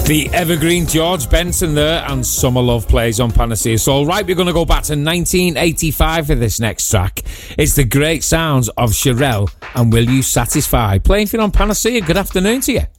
The evergreen George Benson there, and Summer Love plays on Panacea Soul. Right, we're going to go back to 1985 for this next track. It's the great sounds of Cherelle and Will You Satisfy, playing for you on Panacea. Good afternoon to you.